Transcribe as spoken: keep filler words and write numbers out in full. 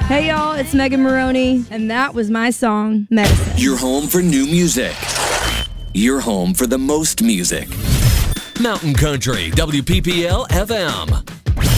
Hey y'all, it's Megan Maroney, and that was my song, Medicine. Your home for new music. Your home for the most music. Mountain Country, W P P L F M.